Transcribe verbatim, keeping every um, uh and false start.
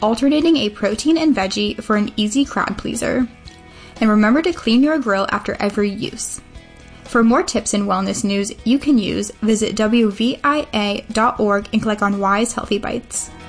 alternating a protein and veggie for an easy crowd pleaser. And remember to clean your grill after every use. For more tips and wellness news you can use, visit W V I A dot org and click on Wise Healthy Bites.